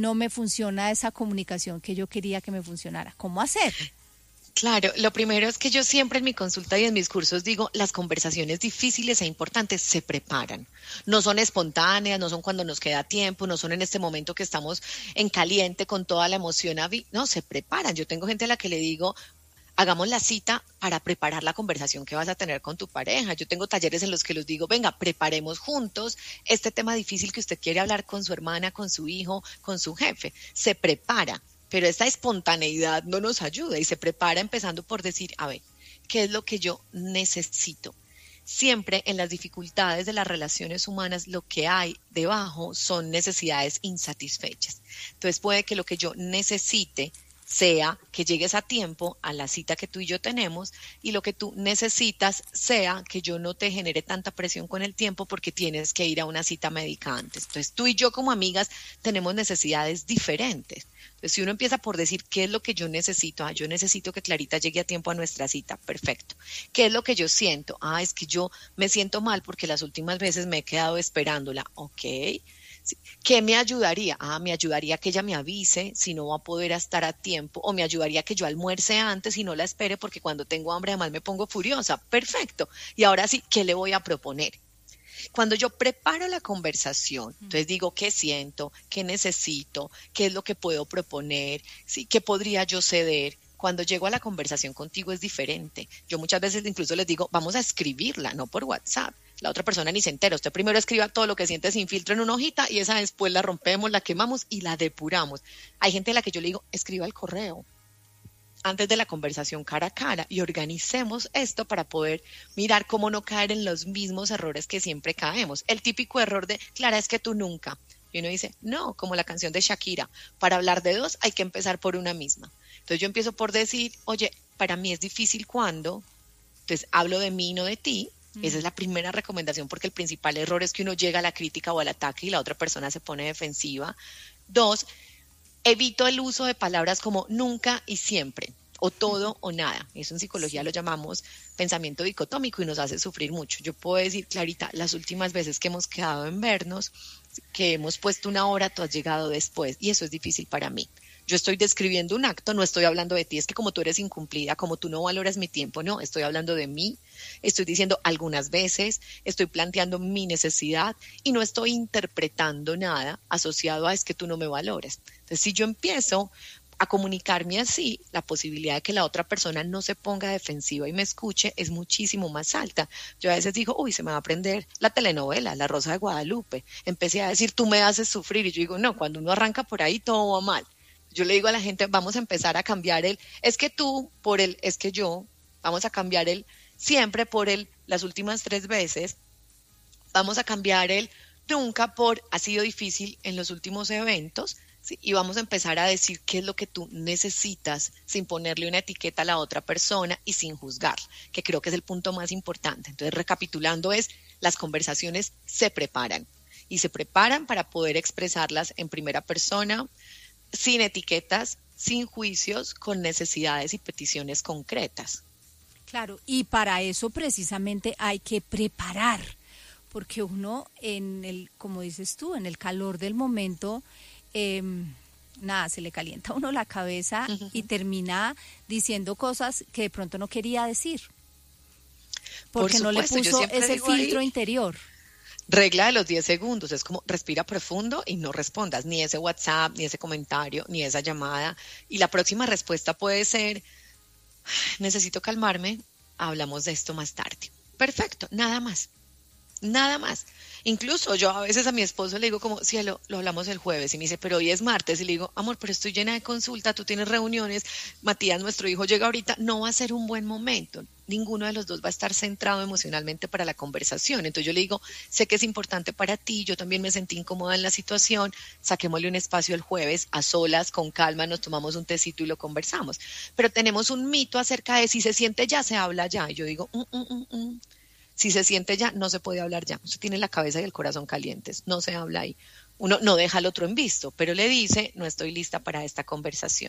no me funciona esa comunicación que yo quería que me funcionara? ¿Cómo hacer? Claro, lo primero es que yo siempre en mi consulta y en mis cursos digo, las conversaciones difíciles e importantes se preparan. No son espontáneas, no son cuando nos queda tiempo, no son en este momento que estamos en caliente con toda la emoción. No, se preparan. Yo tengo gente a la que le digo, hagamos la cita para preparar la conversación que vas a tener con tu pareja. Yo tengo talleres en los que les digo, venga, preparemos juntos este tema difícil que usted quiere hablar con su hermana, con su hijo, con su jefe. Se prepara. Pero esta espontaneidad no nos ayuda y se prepara empezando por decir, a ver, ¿qué es lo que yo necesito? Siempre en las dificultades de las relaciones humanas lo que hay debajo son necesidades insatisfechas. Entonces puede que lo que yo necesite sea que llegues a tiempo a la cita que tú y yo tenemos y lo que tú necesitas sea que yo no te genere tanta presión con el tiempo porque tienes que ir a una cita médica antes. Entonces tú y yo como amigas tenemos necesidades diferentes. Entonces si uno empieza por decir qué es lo que yo necesito, yo necesito que Clarita llegue a tiempo a nuestra cita, perfecto. ¿Qué es lo que yo siento? Es que yo me siento mal porque las últimas veces me he quedado esperándola, ok. ¿Qué me ayudaría? Me ayudaría que ella me avise si no va a poder estar a tiempo, o me ayudaría que yo almuerce antes y no la espere porque cuando tengo hambre además me pongo furiosa. Perfecto. Y ahora sí, ¿qué le voy a proponer? Cuando yo preparo la conversación, entonces digo qué siento, qué necesito, qué es lo que puedo proponer, ¿sí? ¿Qué podría yo ceder? Cuando llego a la conversación contigo es diferente. Yo muchas veces incluso les digo, vamos a escribirla, no por WhatsApp. La otra persona ni se entera. Usted primero escriba todo lo que siente sin filtro en una hojita y esa después la rompemos, la quemamos y la depuramos. Hay gente a la que yo le digo, escriba el correo antes de la conversación cara a cara y organicemos esto para poder mirar cómo no caer en los mismos errores que siempre caemos. El típico error de, Clara, es que tú nunca. Y uno dice, no, como la canción de Shakira, para hablar de dos hay que empezar por una misma. Entonces yo empiezo por decir, oye, para mí es difícil cuando, entonces hablo de mí, no de ti. Esa es la primera recomendación porque el principal error es que uno llega a la crítica o al ataque y la otra persona se pone defensiva. 2, evito el uso de palabras como nunca y siempre, o todo o nada. Eso en psicología lo llamamos pensamiento dicotómico y nos hace sufrir mucho. Yo puedo decir, Clarita, las últimas veces que hemos quedado en vernos, que hemos puesto una hora, tú has llegado después y eso es difícil para mí. Yo estoy describiendo un acto, no estoy hablando de ti, es que como tú eres incumplida, como tú no valoras mi tiempo, no, estoy hablando de mí, estoy diciendo algunas veces, estoy planteando mi necesidad y no estoy interpretando nada asociado a es que tú no me valores. Entonces, si yo empiezo a comunicarme así, la posibilidad de que la otra persona no se ponga defensiva y me escuche es muchísimo más alta. Yo a veces digo, se me va a aprender la telenovela, La Rosa de Guadalupe. Empecé a decir, tú me haces sufrir y yo digo, no, cuando uno arranca por ahí todo va mal. Yo le digo a la gente, vamos a empezar a cambiar es que tú por es que yo, vamos a cambiar siempre por las últimas 3 veces, vamos a cambiar nunca por ha sido difícil en los últimos eventos, ¿sí? Y vamos a empezar a decir qué es lo que tú necesitas sin ponerle una etiqueta a la otra persona y sin juzgar, que creo que es el punto más importante. Entonces, recapitulando las conversaciones se preparan y se preparan para poder expresarlas en primera persona, sin etiquetas, sin juicios, con necesidades y peticiones concretas. Claro, y para eso precisamente hay que preparar, porque uno como dices tú, en el calor del momento, se le calienta a uno la cabeza y termina diciendo cosas que de pronto no quería decir, porque no le puso ese filtro interior. Regla de los 10 segundos, es como respira profundo y no respondas ni ese WhatsApp, ni ese comentario, ni esa llamada. Y la próxima respuesta puede ser, necesito calmarme, hablamos de esto más tarde. Perfecto, nada más, nada más. Incluso yo a veces a mi esposo le digo como, cielo, lo hablamos el jueves, y me dice, pero hoy es martes, y le digo, amor, pero estoy llena de consulta, tú tienes reuniones, Matías, nuestro hijo, llega ahorita, no va a ser un buen momento, ninguno de los dos va a estar centrado emocionalmente para la conversación. Entonces yo le digo, sé que es importante para ti, yo también me sentí incómoda en la situación, saquémosle un espacio el jueves, a solas, con calma, nos tomamos un tecito y lo conversamos. Pero tenemos un mito acerca de si se siente ya, se habla ya, y yo digo, Si se siente ya, no se puede hablar ya. Usted tiene la cabeza y el corazón calientes, no se habla ahí. Uno no deja al otro en visto, pero le dice, no estoy lista para esta conversación.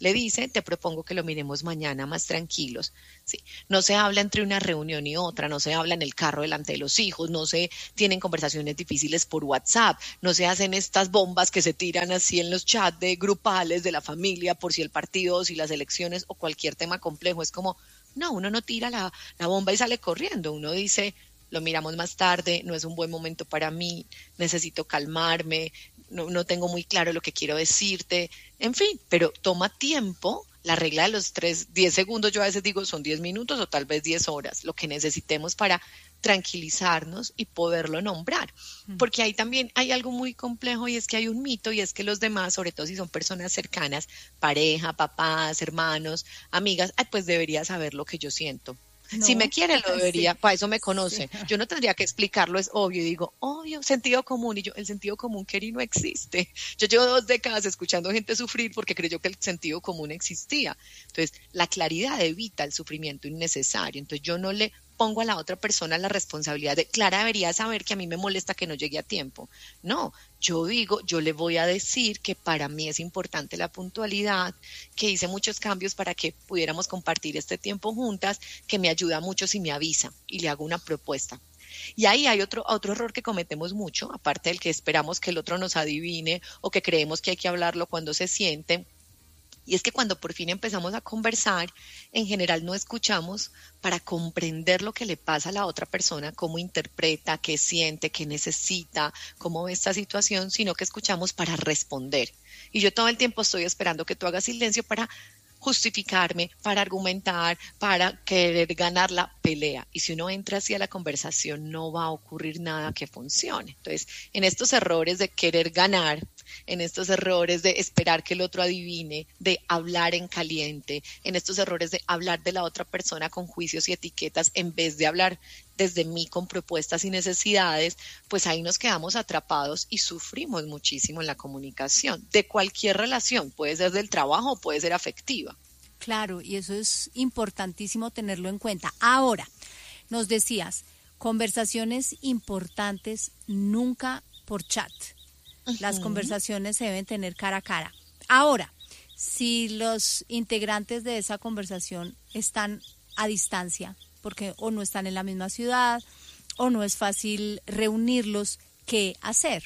le dice, te propongo que lo miremos mañana más tranquilos. ¿Sí? No se habla entre una reunión y otra, no se habla en el carro delante de los hijos, no se tienen conversaciones difíciles por WhatsApp, no se hacen estas bombas que se tiran así en los chats de grupales de la familia por si el partido, o si las elecciones o cualquier tema complejo. Es como, no, uno no tira la bomba y sale corriendo, uno dice, lo miramos más tarde, no es un buen momento para mí, necesito calmarme, no tengo muy claro lo que quiero decirte, en fin, pero toma tiempo. La regla de los 10 segundos, yo a veces digo, son 10 minutos o tal vez 10 horas, lo que necesitemos para tranquilizarnos y poderlo nombrar. Porque ahí también hay algo muy complejo, y es que hay un mito, y es que los demás, sobre todo si son personas cercanas, pareja, papás, hermanos, amigas, pues debería saber lo que yo siento. No, si me quiere lo debería, sí, para eso me conoce. Sí. Yo no tendría que explicarlo, es obvio. Y digo, obvio, sentido común. Y yo, el sentido común, Keri, no existe. Yo llevo 2 décadas escuchando gente sufrir porque creyó que el sentido común existía. Entonces, la claridad evita el sufrimiento innecesario. Entonces, yo no le pongo a la otra persona la responsabilidad de, Clara debería saber que a mí me molesta que no llegue a tiempo. No, yo digo, yo le voy a decir que para mí es importante la puntualidad, que hice muchos cambios para que pudiéramos compartir este tiempo juntas, que me ayuda mucho si me avisa, y le hago una propuesta. Y ahí hay otro error que cometemos mucho, aparte del que esperamos que el otro nos adivine o que creemos que hay que hablarlo cuando se siente. Y es que cuando por fin empezamos a conversar, en general no escuchamos para comprender lo que le pasa a la otra persona, cómo interpreta, qué siente, qué necesita, cómo ve esta situación, sino que escuchamos para responder. Y yo todo el tiempo estoy esperando que tú hagas silencio para justificarme, para argumentar, para querer ganar la pelea. Y si uno entra así a la conversación, no va a ocurrir nada que funcione. Entonces, en estos errores de querer ganar, en estos errores de esperar que el otro adivine, de hablar en caliente, en estos errores de hablar de la otra persona con juicios y etiquetas en vez de hablar desde mí con propuestas y necesidades, pues ahí nos quedamos atrapados y sufrimos muchísimo en la comunicación de cualquier relación, puede ser del trabajo o puede ser afectiva. Claro, y eso es importantísimo tenerlo en cuenta. Ahora, nos decías, conversaciones importantes nunca por chat. Las conversaciones se deben tener cara a cara. Ahora, si los integrantes de esa conversación están a distancia, porque o no están en la misma ciudad, o no es fácil reunirlos, ¿qué hacer?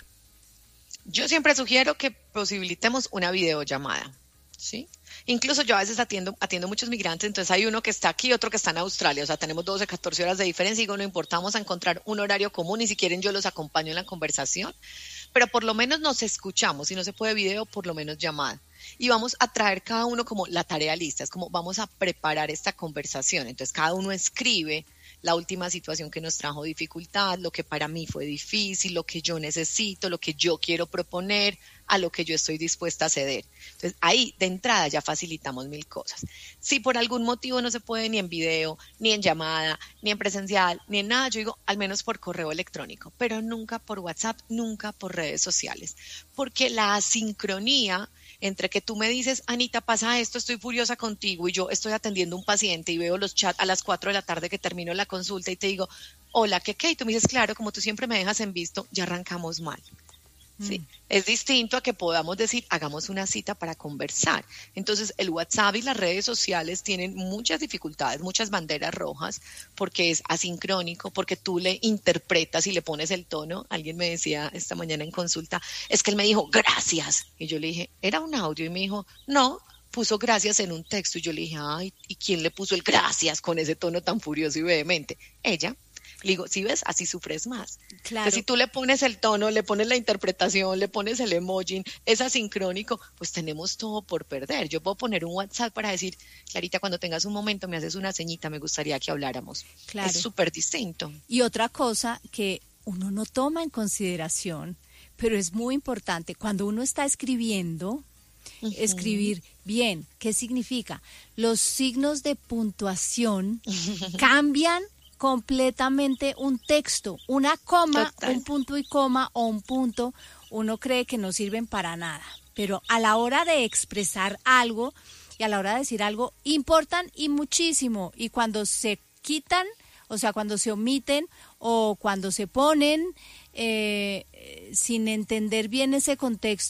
Yo siempre sugiero que posibilitemos una videollamada, ¿sí? Incluso yo a veces atiendo muchos migrantes, entonces hay uno que está aquí, otro que está en Australia, o sea, tenemos 12, 14 horas de diferencia, y digo, no importa, vamos a encontrar un horario común, y si quieren yo los acompaño en la conversación, pero por lo menos nos escuchamos, si no se puede video, por lo menos llamada. Y vamos a traer cada uno como la tarea lista, es como vamos a preparar esta conversación. Entonces cada uno escribe la última situación que nos trajo dificultad, lo que para mí fue difícil, lo que yo necesito, lo que yo quiero proponer, a lo que yo estoy dispuesta a ceder. Entonces ahí de entrada ya facilitamos 1000 cosas. Si por algún motivo no se puede ni en video, ni en llamada, ni en presencial, ni en nada, yo digo al menos por correo electrónico, pero nunca por WhatsApp, nunca por redes sociales, porque la asincronía entre que tú me dices, Anita, pasa esto, estoy furiosa contigo, y yo estoy atendiendo un paciente y veo los chats a las 4 de la tarde que termino la consulta y te digo, hola, ¿qué? Y tú me dices, claro, como tú siempre me dejas en visto, ya arrancamos mal. Sí, es distinto a que podamos decir, hagamos una cita para conversar. Entonces, el WhatsApp y las redes sociales tienen muchas dificultades, muchas banderas rojas, porque es asincrónico, porque tú le interpretas y le pones el tono. Alguien me decía esta mañana en consulta, es que él me dijo, gracias. Y yo le dije, era un audio, y me dijo, no, puso gracias en un texto. Y yo le dije, ay, ¿y quién le puso el gracias con ese tono tan furioso y vehemente? Ella. Le digo, si ves, así sufres más. Claro. Que si tú le pones el tono, le pones la interpretación, le pones el emoji, es asincrónico, pues tenemos todo por perder. Yo puedo poner un WhatsApp para decir, Clarita, cuando tengas un momento me haces una ceñita, me gustaría que habláramos. Claro. Es súper distinto. Y otra cosa que uno no toma en consideración, pero es muy importante, cuando uno está escribiendo, escribir bien. ¿Qué significa? Los signos de puntuación cambian completamente un texto, una coma, total, un punto y coma o un punto, uno cree que no sirven para nada, pero a la hora de expresar algo y a la hora de decir algo importan y muchísimo, y cuando se quitan, o sea, cuando se omiten o cuando se ponen sin entender bien ese contexto,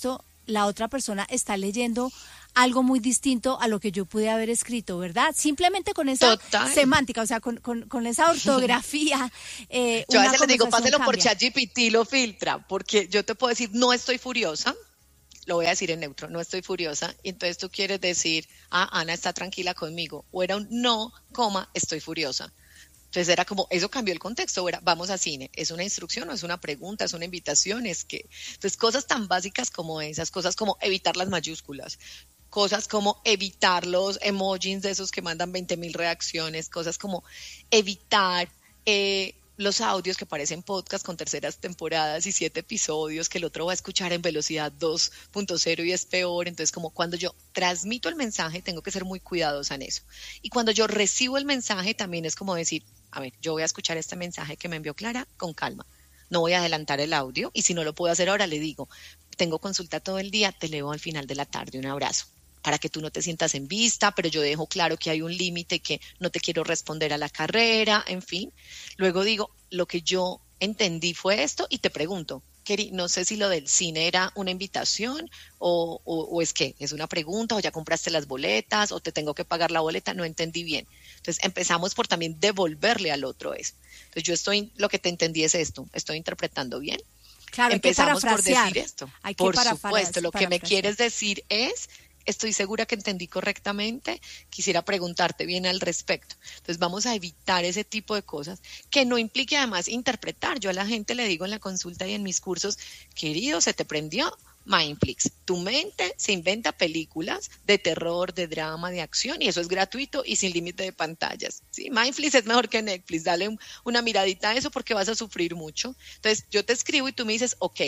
la otra persona está leyendo algo muy distinto a lo que yo pude haber escrito, ¿verdad? Simplemente con esa semántica, o sea, con esa ortografía. Yo a veces les digo, páselo por cambia. ChatGPT, lo filtra, porque yo te puedo decir, no estoy furiosa, lo voy a decir en neutro, no estoy furiosa, y entonces tú quieres decir, Ana está tranquila conmigo, o era un no, estoy furiosa. Entonces era como, eso cambió el contexto, era, vamos a cine, es una instrucción, o es una pregunta, es una invitación, es que, entonces cosas tan básicas como esas, cosas como evitar las mayúsculas, cosas como evitar los emojis de esos que mandan 20,000 reacciones, cosas como evitar los audios que parecen podcast con terceras temporadas y 7 episodios que el otro va a escuchar en velocidad 2.0 y es peor. Entonces, como cuando yo transmito el mensaje, tengo que ser muy cuidadosa en eso. Y cuando yo recibo el mensaje, también es como decir, a ver, yo voy a escuchar este mensaje que me envió Clara con calma. No voy a adelantar el audio y si no lo puedo hacer ahora, le digo, tengo consulta todo el día, te leo al final de la tarde, un abrazo, para que tú no te sientas en vista, pero yo dejo claro que hay un límite, que no te quiero responder a la carrera, en fin. Luego digo, lo que yo entendí fue esto y te pregunto, Keri, no sé si lo del cine era una invitación o es que es una pregunta o ya compraste las boletas o te tengo que pagar la boleta, no entendí bien. Entonces empezamos por también devolverle al otro eso. Entonces lo que te entendí es esto, estoy interpretando bien. Claro, empezamos por decir esto. Hay que por supuesto, lo que me quieres decir es, estoy segura que entendí correctamente, quisiera preguntarte bien al respecto. Entonces vamos a evitar ese tipo de cosas que no implique además interpretar. Yo a la gente le digo en la consulta y en mis cursos, querido, ¿se te prendió? Mindflix. Tu mente se inventa películas de terror, de drama, de acción y eso es gratuito y sin límite de pantallas. ¿Sí? Mindflix es mejor que Netflix. Dale una miradita a eso porque vas a sufrir mucho. Entonces yo te escribo y tú me dices, ok.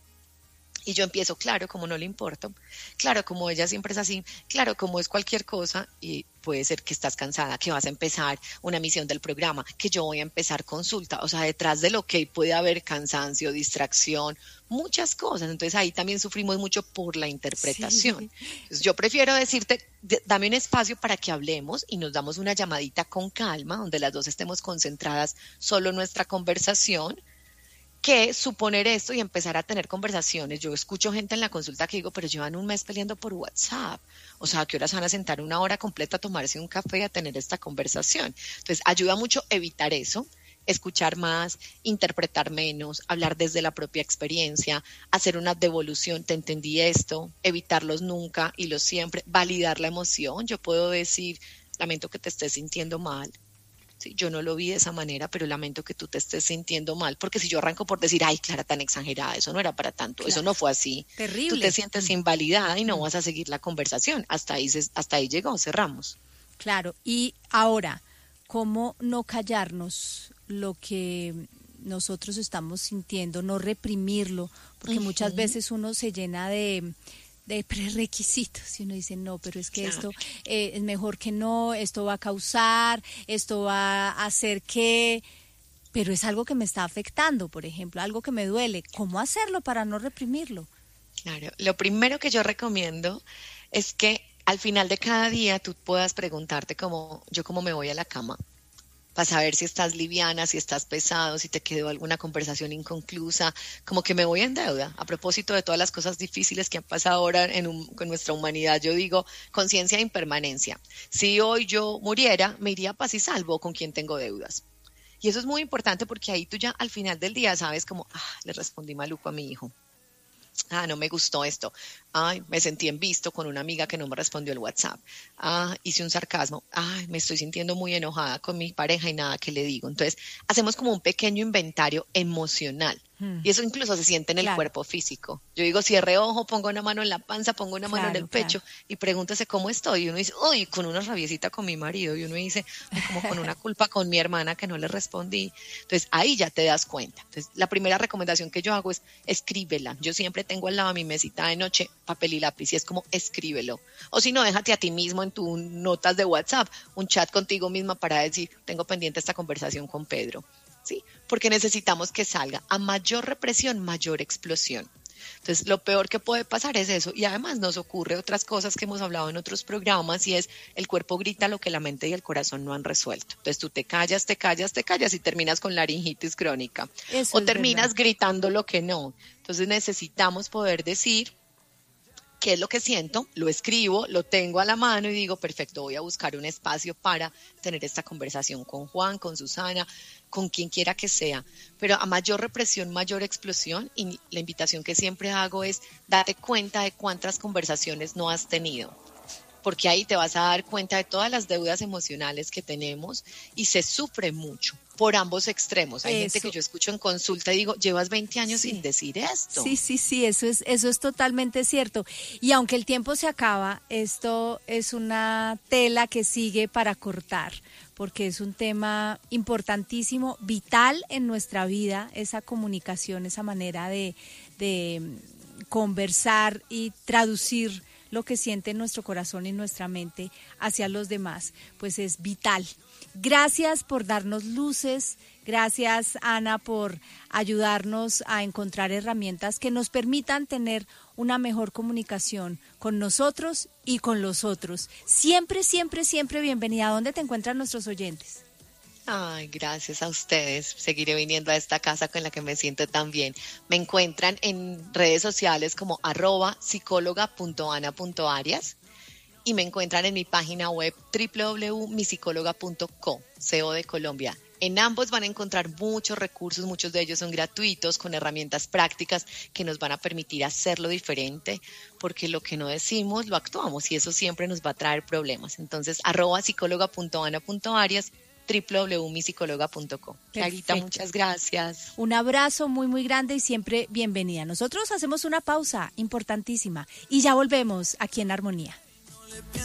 Y yo empiezo, claro, como no le importo, claro, como ella siempre es así, claro, como es cualquier cosa y puede ser que estás cansada, que vas a empezar una misión del programa, que yo voy a empezar consulta, o sea, detrás de lo que puede haber cansancio, distracción, muchas cosas, entonces ahí también sufrimos mucho por la interpretación. Sí. Entonces, yo prefiero decirte, dame un espacio para que hablemos y nos damos una llamadita con calma, donde las dos estemos concentradas solo en nuestra conversación, que suponer esto y empezar a tener conversaciones. Yo escucho gente en la consulta que digo, pero llevan un mes peleando por WhatsApp. O sea, ¿a qué horas van a sentar una hora completa a tomarse un café y a tener esta conversación? Entonces, ayuda mucho evitar eso, escuchar más, interpretar menos, hablar desde la propia experiencia, hacer una devolución, te entendí esto, evitar los nunca y los siempre, validar la emoción. Yo puedo decir, lamento que te estés sintiendo mal. Sí, yo no lo vi de esa manera, pero lamento que tú te estés sintiendo mal, porque si yo arranco por decir, ay, Clara, tan exagerada, eso no era para tanto, claro, eso no fue así. Terrible. Tú te sientes invalidada y no vas a seguir la conversación. Hasta ahí llegó, cerramos. Claro, y ahora, ¿cómo no callarnos lo que nosotros estamos sintiendo, no reprimirlo? Porque muchas veces uno se llena de prerequisitos y uno dice no, pero es que claro, esto es mejor que no, esto va a causar, esto va a hacer que, pero es algo que me está afectando, por ejemplo, algo que me duele. ¿Cómo hacerlo para no reprimirlo? Claro, lo primero que yo recomiendo es que al final de cada día tú puedas preguntarte cómo me voy a la cama, para saber si estás liviana, si estás pesado, si te quedó alguna conversación inconclusa, como que me voy en deuda. A propósito de todas las cosas difíciles que han pasado ahora con nuestra humanidad, yo digo conciencia de impermanencia. Si hoy yo muriera, me iría a paz y salvo con quien tengo deudas. Y eso es muy importante porque ahí tú ya al final del día sabes como, le respondí maluco a mi hijo. No me gustó esto. Me sentí en visto con una amiga que no me respondió el WhatsApp. Hice un sarcasmo. Me estoy sintiendo muy enojada con mi pareja y nada que le digo. Entonces, hacemos como un pequeño inventario emocional. Y eso incluso se siente en el cuerpo físico. Yo digo, cierre ojo, pongo una mano en la panza, pongo una mano en el pecho y pregúntese cómo estoy. Y uno dice, uy, con una rabiecita con mi marido. Y uno dice, como con una culpa con mi hermana que no le respondí. Entonces, ahí ya te das cuenta. Entonces, la primera recomendación que yo hago es escríbela. Yo siempre tengo al lado de mi mesita de noche papel y lápiz y es como escríbelo. O si no, déjate a ti mismo en tus notas de WhatsApp, un chat contigo misma para decir, tengo pendiente esta conversación con Pedro. ¿Sí? Porque necesitamos que salga. A mayor represión, mayor explosión. Entonces, lo peor que puede pasar es eso. Y además nos ocurre otras cosas que hemos hablado en otros programas y es el cuerpo grita lo que la mente y el corazón no han resuelto. Entonces, tú te callas y terminas con laringitis crónica. Eso o terminas gritando lo que no. Entonces, necesitamos poder decir, qué es lo que siento, lo escribo, lo tengo a la mano y digo, perfecto, voy a buscar un espacio para tener esta conversación con Juan, con Susana, con quien quiera que sea. Pero a mayor represión, mayor explosión, y la invitación que siempre hago es date cuenta de cuántas conversaciones no has tenido, porque ahí te vas a dar cuenta de todas las deudas emocionales que tenemos y se sufre mucho por ambos extremos. Hay gente que yo escucho en consulta y digo, llevas 20 años sin decir esto. Sí, eso es totalmente cierto. Y aunque el tiempo se acaba, esto es una tela que sigue para cortar, porque es un tema importantísimo, vital en nuestra vida, esa comunicación, esa manera de conversar y traducir lo que siente nuestro corazón y nuestra mente hacia los demás, pues es vital. Gracias por darnos luces, gracias Ana por ayudarnos a encontrar herramientas que nos permitan tener una mejor comunicación con nosotros y con los otros. Siempre, siempre, siempre bienvenida. ¿Dónde te encuentran nuestros oyentes? Ay, gracias a ustedes. Seguiré viniendo a esta casa con la que me siento tan bien. Me encuentran en redes sociales como @psicóloga.ana.arias y me encuentran en mi página web www.misicóloga.co, CO de Colombia. En ambos van a encontrar muchos recursos, muchos de ellos son gratuitos, con herramientas prácticas que nos van a permitir hacerlo diferente, porque lo que no decimos lo actuamos y eso siempre nos va a traer problemas. Entonces, @psicóloga.ana.arias, www.misicóloga.co. Clarita, muchas gracias. Un abrazo muy, muy grande y siempre bienvenida. Nosotros hacemos una pausa importantísima y ya volvemos aquí en Armonía.